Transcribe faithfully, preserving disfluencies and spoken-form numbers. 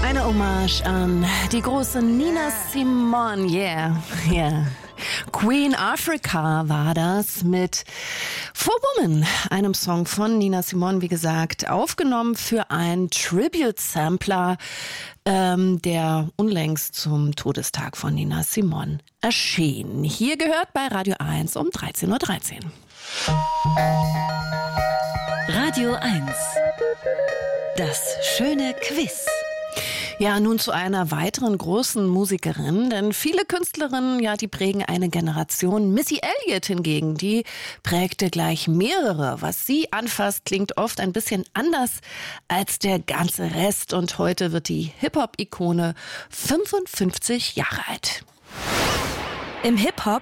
Eine Hommage an die große Nina Simone, yeah, yeah. Queen Africa war das mit For Woman, einem Song von Nina Simone, wie gesagt, aufgenommen für einen Tribute-Sampler, ähm, der unlängst zum Todestag von Nina Simone erschien. Hier gehört bei Radio eins um dreizehn Uhr dreizehn. Radio eins. Das schöne Quiz. Ja, nun zu einer weiteren großen Musikerin, denn viele Künstlerinnen, ja, die prägen eine Generation. Missy Elliott hingegen, die prägte gleich mehrere. Was sie anfasst, klingt oft ein bisschen anders als der ganze Rest. Und heute wird die Hip-Hop-Ikone fünfundfünfzig Jahre alt. Im Hip-Hop